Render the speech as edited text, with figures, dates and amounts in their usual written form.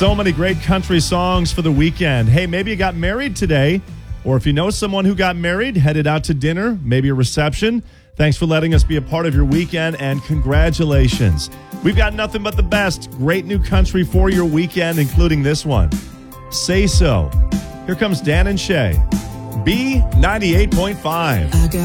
So many great country songs for the weekend. Hey, maybe you got married today, or if you know someone who got married, headed out to dinner, maybe a reception. Thanks for letting us be a part of your weekend, and congratulations. We've got nothing but the best. Great new country for your weekend, including this one. Say So. Here comes Dan and Shay. B98.5.